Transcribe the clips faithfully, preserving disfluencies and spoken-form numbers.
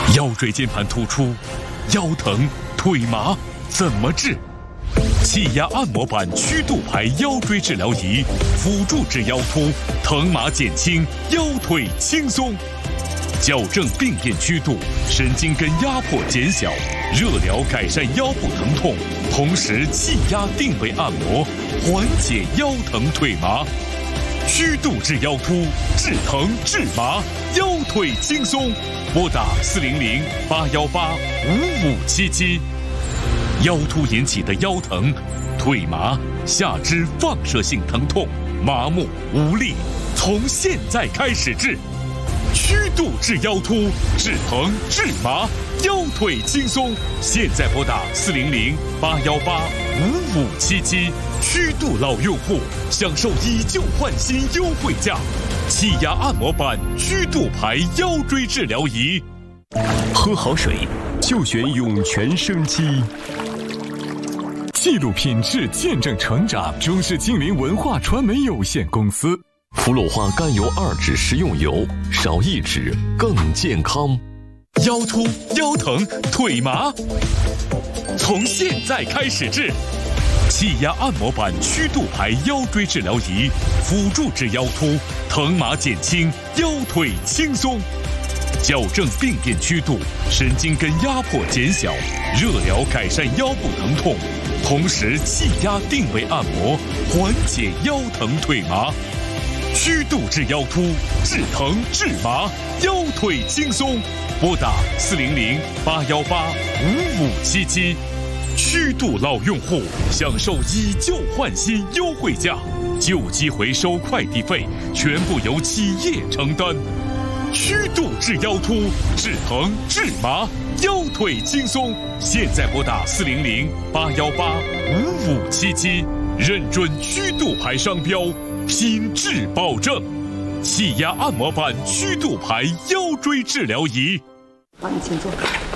腰椎间盘突出、腰疼、腿麻怎么治？气压按摩板曲度排腰椎治疗仪，辅助治腰突，疼麻减轻，腰腿轻松。矫正病变曲度，神经根压迫减小，热疗改善腰部疼痛，同时气压定位按摩，缓解腰疼腿麻。曲度治腰突，治疼治麻，腰腿轻松。拨打四零零八幺八五五七七。腰突引起的腰疼、腿麻、下肢放射性疼痛、麻木无力，从现在开始治。曲度治腰突，治疼治麻，腰腿轻松。现在拨打四零零八幺八五五七七。曲度老用户享受以旧换新优惠价，气压按摩板曲度排腰椎治疗仪。 喝好水就选涌泉生机。记录品质，见证成长。中视精灵文化传媒有限公司。 福鲁花甘油二酯食用油，少一酯更健康。 腰突、腰疼、腿麻，从现在开始治。气压按摩板曲度排腰椎治疗仪，辅助治腰突，疼麻减轻，腰腿轻松。矫正病变曲度，神经根压迫减小，热疗改善腰部疼痛，同时气压定位按摩，缓解腰疼腿麻。曲度治腰突，治疼治麻，腰腿轻松。拨打四零零八幺八五五七七。曲度老用户享受以旧换新优惠价，旧机回收快递费全部由企业承担。曲度治腰突，治疼治麻，腰腿轻松。现在拨打四零零八幺八五五七七，认准曲度牌商标，品质保证。气压按摩板曲度牌腰椎治疗仪。 好，你请坐。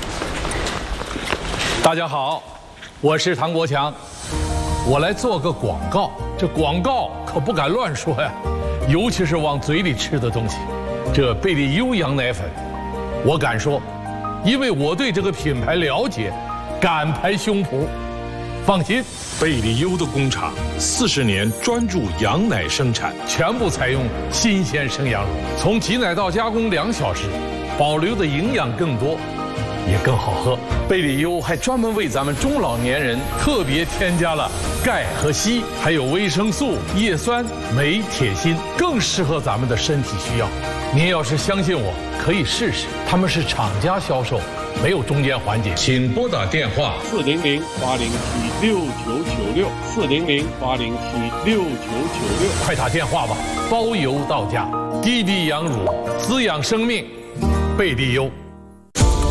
大家好，我是唐国强，我来做个广告。这广告可不敢乱说呀，尤其是往嘴里吃的东西。这贝利优羊奶粉，我敢说，因为我对这个品牌了解，敢拍胸脯。放心， 贝利优的工厂四十年专注羊奶生产， 全部采用新鲜生羊乳，从挤奶到加工两小时，保留的营养更多，也更好喝。贝利优还专门为咱们中老年人特别添加了钙和硒，还有维生素、叶酸、镁、铁、锌，更适合咱们的身体需要。您要是相信我，可以试试，他们是厂家销售，没有中间环节。 请拨打电话四零零八零七六九九六四零零八零七六九九六， 快打电话吧，包邮到家。低低羊乳，滋养生命，贝利优。